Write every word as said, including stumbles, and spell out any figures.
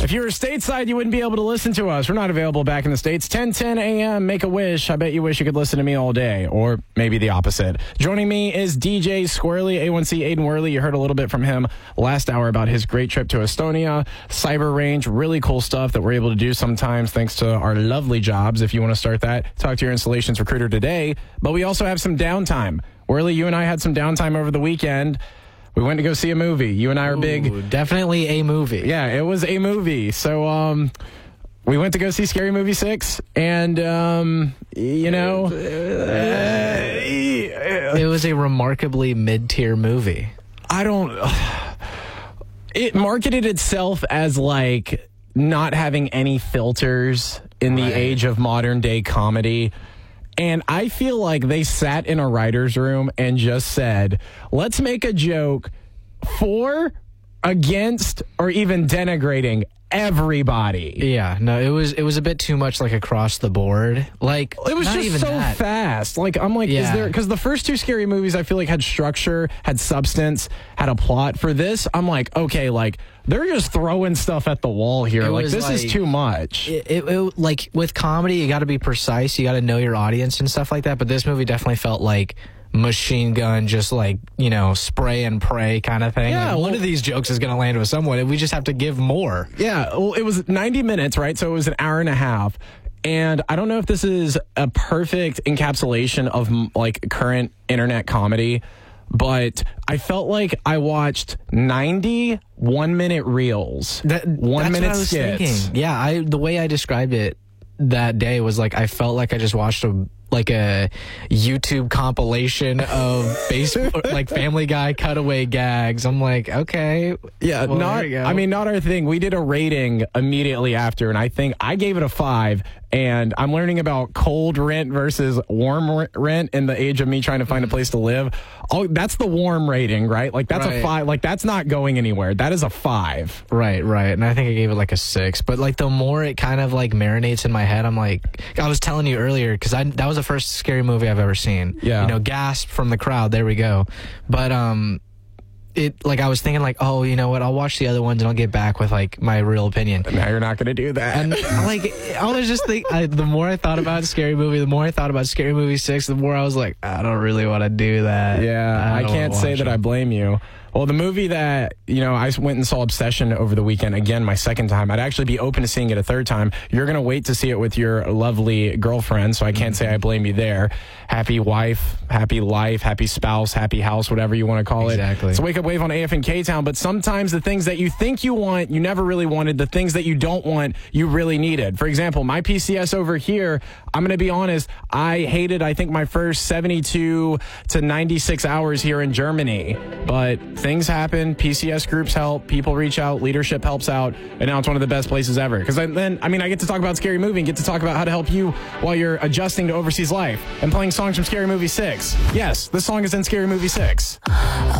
If you were stateside, you wouldn't be able to listen to us. We're not available back in the States. ten ten a.m., make a wish. I bet you wish you could listen to me all day, or maybe the opposite. Joining me is D J Squirrely, A one C Aiden Worley. You heard a little bit from him last hour about his great trip to Estonia, cyber range, really cool stuff that we're able to do sometimes thanks to our lovely jobs. If you want to start that, talk to your installations recruiter today. But we also have some downtime. Worley, you and I had some downtime over the weekend. We went to go see a movie. You and I are Ooh, big. Definitely a movie. Yeah, it was a movie. So um, we went to go see Scary Movie six, and, um, you know. Uh, it was a remarkably mid-tier movie. I don't. It marketed itself as like not having any filters in the Right. age of modern day comedy. And I feel like they sat in a writer's room and just said, let's make a joke for, against, or even denigrating everybody. Yeah, no, it was it was a bit too much like across the board. Like It was not just even so that. fast. Like, I'm like, is Yeah. there, because the first two Scary Movies I feel like had structure, had substance, had a plot. For this, I'm like, okay, like, they're just throwing stuff at the wall here. It Like, was this is like- too much. It, it, it- like with comedy, you got to be precise. You got to know your audience and stuff like that. But this movie definitely felt like machine gun, just like, you know, spray and pray kind of thing. Yeah, Like, one well- of these jokes is going to land with someone, and we just have to give more. Yeah, well, it was ninety minutes, right? So it was an hour and a half. And I don't know if this is a perfect encapsulation of m- like current internet comedy, but I felt like I watched ninety one minute reels, That, one that's minute what I was skits. thinking. Yeah, I the way I described it that day was like I felt like I just watched a like a YouTube compilation of Facebook, like Family Guy cutaway gags. I'm like, okay, Yeah, well, not. there you go. I mean, not our thing. We did a rating immediately after, and I think I gave it a five. And I'm learning about cold rent versus warm r- rent in the age of me trying to find a place to live. Oh, that's the warm rating, right? Like that's a Right. five. Like that's not going anywhere. That is a five. Right, right. And I think I gave it like a six. But like the more it kind of like marinates in my head, I'm like, I was telling you earlier, because I that was the first scary movie I've ever seen. Yeah. You know, gasp from the crowd. There we go. But um, it like I was thinking like, oh, you know what? I'll watch the other ones and I'll get back with like my real opinion. Now you're not going to do that. And like I was just think I, the more I thought about Scary Movie, the more I thought about Scary Movie six, the more I was like, I don't really want to do that. Yeah, I, don't can't wanna say watch that it. I blame you. Well, the movie that, you know, I went and saw Obsession over the weekend, again, my second time. I'd actually be open to seeing it a third time. You're going to wait to see it with your lovely girlfriend, so I can't say I blame you there. Happy wife, happy life, happy spouse, happy house, whatever you want to call it. Exactly. It's Wake Up Wave on A F and K-Town, but sometimes the things that you think you want, you never really wanted. The things that you don't want, you really needed. For example, my P C S over here, I'm going to be honest, I hated, I think, my first seventy-two to ninety-six hours here in Germany. But things happen, P C S groups help, people reach out, leadership helps out, and now it's one of the best places ever. Because then, I mean, I get to talk about Scary Movie and get to talk about how to help you while you're adjusting to overseas life and playing songs from Scary Movie six. Yes, this song is in Scary Movie six.